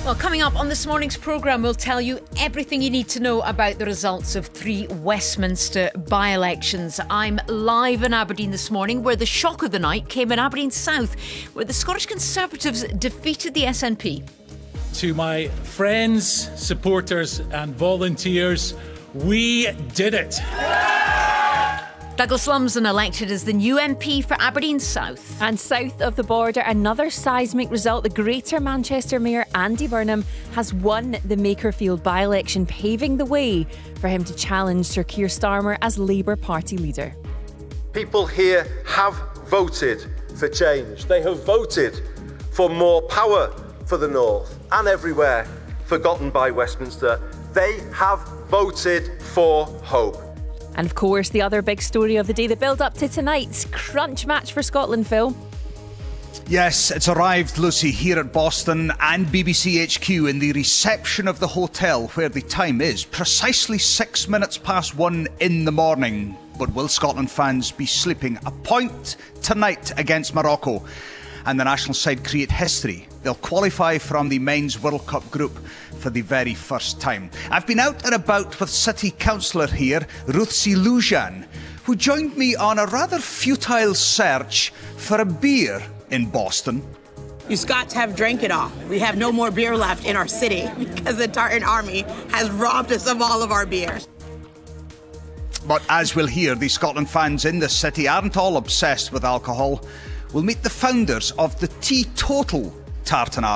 Well, coming up on this morning's programme, we'll tell you everything you need to know about the results of 3 Westminster by-elections. I'm live in Aberdeen this morning, where the shock of the night came in Aberdeen South, where the Scottish Conservatives defeated the SNP. To my friends, supporters and volunteers, we did it. Douglas Lumsden elected as the new MP for Aberdeen South. And south of the border, another seismic result. The Greater Manchester Mayor Andy Burnham has won the Makerfield by-election, paving the way for him to challenge Sir Keir Starmer as Labour Party leader. People here have voted for change. They have voted for more power for the North and everywhere forgotten by Westminster. They have voted for hope. And of course, the other big story of the day, the build-up to tonight's crunch match for Scotland, Phil. Yes, it's arrived, Lucy, here at Boston and BBC HQ in the reception of the hotel, where the time is precisely 6 minutes past 1 in the morning. But will Scotland fans be sleeping a point tonight against Morocco and the national side create history? They'll qualify from the Men's World Cup group for the very first time. I've been out and about with City Councillor here, Ruthsie Lujan, who joined me on a rather futile search for a beer in Boston. You Scots have drank it all. We have no more beer left in our city because the Tartan Army has robbed us of all of our beers. But as we'll hear, the Scotland fans in the city aren't all obsessed with alcohol. We'll meet the founders of the teetotal Tartan Army.